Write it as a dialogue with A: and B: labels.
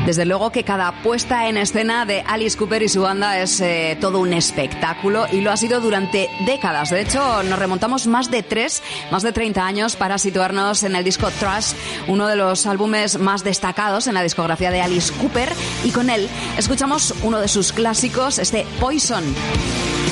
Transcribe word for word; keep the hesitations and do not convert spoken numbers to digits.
A: Desde luego que cada puesta en escena de Alice Cooper y su banda es eh, todo un espectáculo y lo ha sido durante décadas. De hecho, nos remontamos más de tres, más de treinta años para situarnos en el disco Trash, uno de los álbumes más destacados en la discografía de Alice Cooper, y con él escuchamos uno de sus clásicos, este Poison.